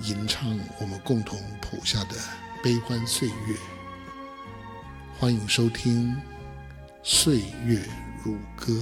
吟唱我们共同谱下的悲欢岁月。欢迎收听岁月如歌。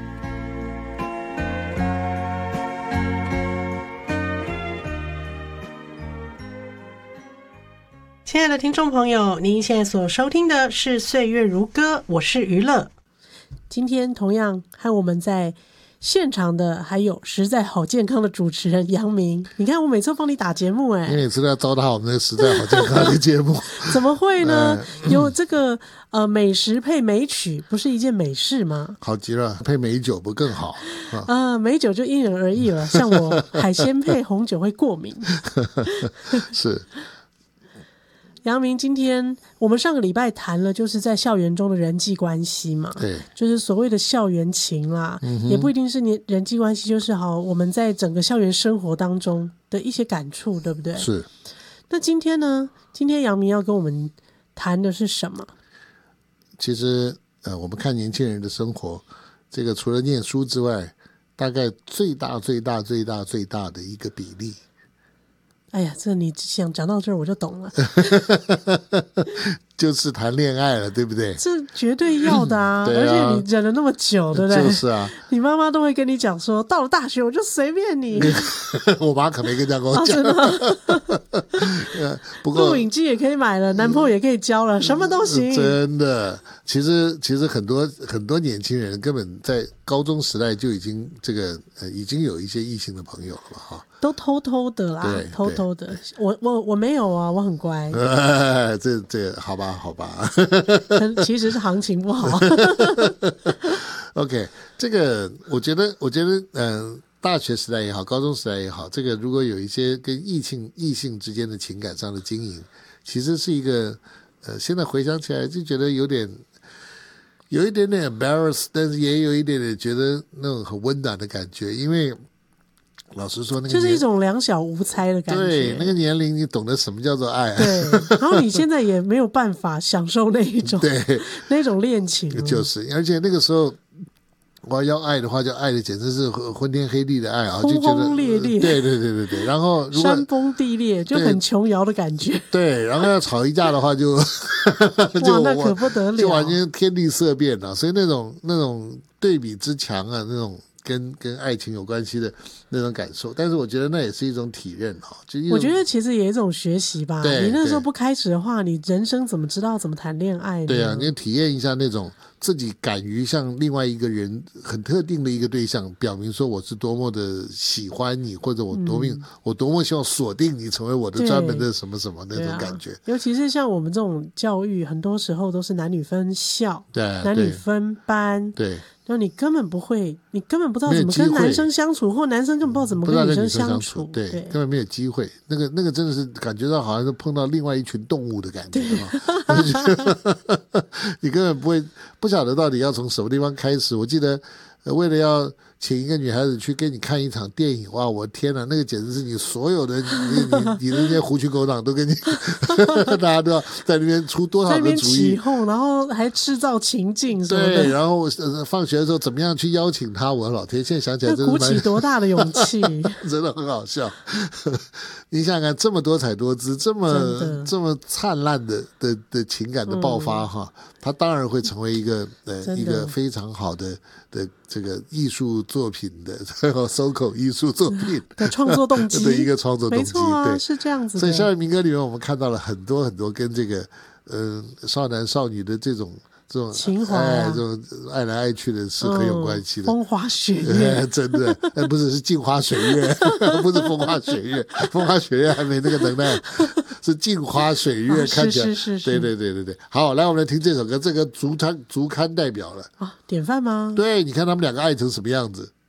亲爱的听众朋友，您现在所收听的是岁月如歌，我是娱乐。今天同样和我们在现场的还有实在好健康的主持人杨明。你看我每次帮你打节目你每次都要糟蹋我们的实在好健康的节目怎么会呢？有这个美食配美曲不是一件美事吗？ 好极了，配美酒不更好美酒就因人而异了，像我海鲜配红酒会过敏是杨明，今天我们上个礼拜谈了就是在校园中的人际关系嘛， 对， 就是所谓的校园情啦，也不一定是人际关系，就是好我们在整个校园生活当中的一些感触，对不对？ 是。 那今天呢？今天杨明要跟我们谈的是什么？ 其实我们看年轻人的生活，这个除了念书之外，大概最大的一个比例。 哎呀，这你想讲到这儿我就懂了就是谈恋爱了，对不对？ 这绝对要的啊而且你忍了那么久，对不对？ 就是啊， 你妈妈都会跟你讲说，到了大学我就随便你我妈可没跟这样跟我讲不过录影机也可以买了，男朋友也可以交了，什么都行。 真的，其实很多年轻人根本在高中时代就已经已经有一些异性的朋友了嘛，哈，都偷偷的啦，偷偷的。我没有啊，我很乖。 这好吧其实是行情不好 OK， 这个我觉得大学时代也好，高中时代也好，这个如果有一些跟异性之间的情感上的经营，其实是一个现在回想起来就觉得有一点点 embarrassed， 但是也有一点点觉得那种很温暖的感觉，因为老实说，那个就是一种两小无猜的感觉。 对，那个年龄你懂得什么叫做爱对，然后你现在也没有办法享受那一种对那种恋情， 就是而且那个时候我要爱的话，就爱的简直是昏天黑地的爱啊， 轰轰烈烈， 对，然后如果山崩地裂，就很琼瑶的感觉。 对，然后要吵一架的话就那可不得了， 就完全天地色变了。所以那种对比之强啊，那种跟爱情有关系的那种感受，但是我觉得那也是一种体认哈。 我觉得其实也是一种学习吧。你那时候不开始的话，你人生怎么知道怎么谈恋爱呢？ 对啊，你体验一下那种自己敢于向另外一个人很特定的一个对象表明说我是多么的喜欢你，或者我多么希望锁定你成为我的专门的什么什么那种感觉。 尤其是像我们这种教育，很多时候都是男女分校， 对， 男女分班， 对。 就你根本不会，你根本不知道怎么跟男生相处，或男生根本不知道怎么跟女生相处， 对，根本没有机会。那个真的是感觉到好像是碰到另外一群动物的感觉你根本不晓得到底要从什么地方开始。我记得为了要请一个女孩子去跟你看一场电影，哇，我天哪，那个简直是你所有的你的那些狐群狗党都跟你大家都要在那边出多少个主意， 起哄，然后还制造情境什么的。 对，然后放学的时候怎么样去邀请他，我的老天，现在想起来真是鼓起多大的勇气真的很好笑你想想看，这么多彩多姿，这么灿烂的情感的爆发哈，它当然会成为一个非常好的这个艺术作品的收口艺术作品的创作动机的一个创作动机， 没错啊， 对， 是这样子的。 所以校园民歌里面我们看到了很多很多跟这个少男少女的这种情怀这种爱来爱去的是很有关系的。 风花雪月真的不是镜花水月不是风花雪月，风花雪月还没那个能耐，是镜花水月看起来是对。好，来我们来听这首歌，这个竹刊代表了啊，典范吗？ 对，你看他们两个爱成什么样子。